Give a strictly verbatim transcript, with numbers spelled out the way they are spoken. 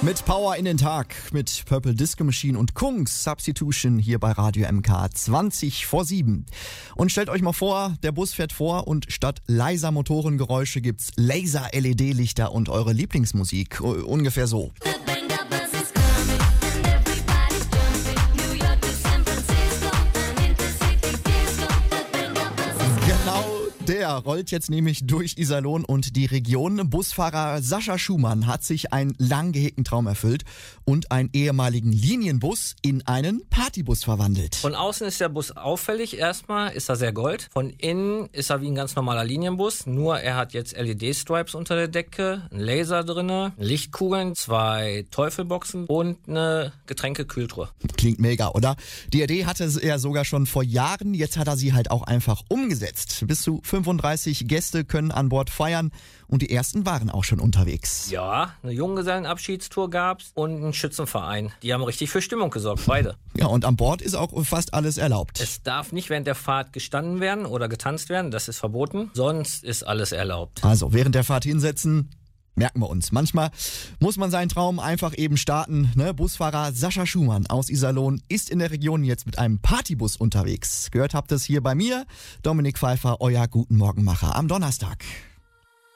Mit Power in den Tag, mit Purple Disco Machine und Kungs Substitution hier bei Radio M K zwanzig vor sieben. Und stellt euch mal vor, der Bus fährt vor und statt leiser Motorengeräusche gibt's Laser-L E D-Lichter und eure Lieblingsmusik. Ungefähr so. Genau. Der rollt jetzt nämlich durch Iserlohn und die Region. Busfahrer Sascha Schumann hat sich einen lang gehegten Traum erfüllt und einen ehemaligen Linienbus in einen Partybus verwandelt. Von außen ist der Bus auffällig. Erstmal ist er sehr gold. Von innen ist er wie ein ganz normaler Linienbus. Nur er hat jetzt L E D-Stripes unter der Decke, ein Laser drinne, Lichtkugeln, zwei Teufelboxen und eine Getränkekühltruhe. Klingt mega, oder? Die Idee hatte er sogar schon vor Jahren. Jetzt hat er sie halt auch einfach umgesetzt. Bis zu fünfunddreißig Gäste können an Bord feiern und die ersten waren auch schon unterwegs. Ja, eine Junggesellenabschiedstour gab's und einen Schützenverein. Die haben richtig für Stimmung gesorgt, beide. Ja, und an Bord ist auch fast alles erlaubt. Es darf nicht während der Fahrt gestanden werden oder getanzt werden, das ist verboten. Sonst ist alles erlaubt. Also während der Fahrt hinsetzen, merken wir uns. Manchmal muss man seinen Traum einfach eben starten. Ne? Busfahrer Sascha Schumann aus Iserlohn ist in der Region jetzt mit einem Partybus unterwegs. Gehört habt ihr es hier bei mir, Dominik Pfeiffer, euer Guten Morgenmacher am Donnerstag.